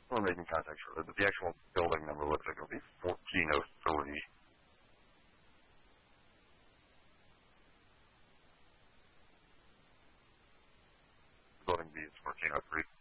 We're making contact shortly, but the actual building number looks like it'll be 1403. Building B is 1403.